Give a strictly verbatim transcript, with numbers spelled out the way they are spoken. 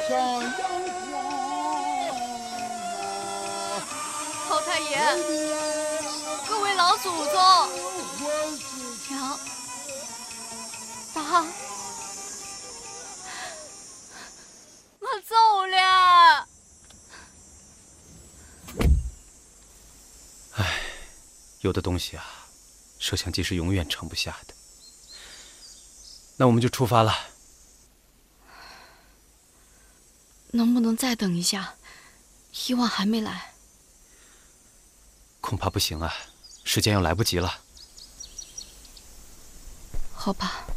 像阳光。 老太爷，各位老祖宗，娘，爸，我走了。 唉，有的东西啊，摄像机是永远盛不下的。那我们就出发了。 能不能再等一下？伊万还没来。 恐怕不行啊，时间要来不及了。 好吧。